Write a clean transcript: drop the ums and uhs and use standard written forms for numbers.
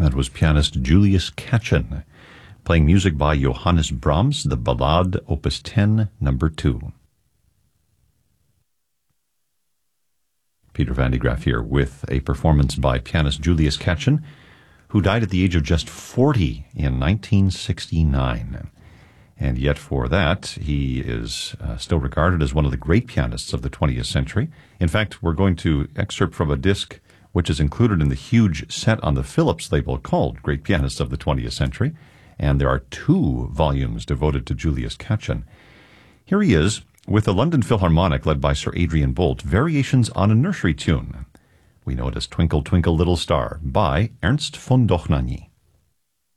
That was pianist Julius Katchen, playing music by Johannes Brahms, the Ballade, Opus 10, number 2. Peter Van de Graaff here with a performance by pianist Julius Katchen, who died at the age of just 40 in 1969. And yet for that, he is still regarded as one of the great pianists of the 20th century. In fact, we're going to excerpt from a disc which is included in the huge set on the Philips label called Great Pianists of the 20th Century. And there are 2 volumes devoted to Julius Katchen. Here he is with the London Philharmonic led by Sir Adrian Boult, Variations on a Nursery Tune. We know it as Twinkle, Twinkle, Little Star by Ernst von Dohnanyi.